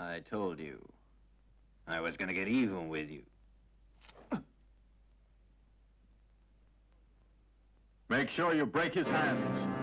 I told you. I was gonna get even with you. Make sure you break his hands.